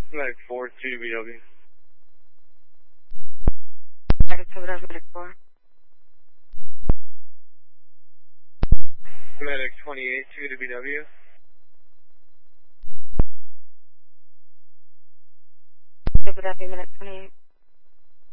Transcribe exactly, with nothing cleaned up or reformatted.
Medic four, two B W. Medic Subras, Medic four. Medic twenty-eight, two to B W. Subras, Medic twenty-eight.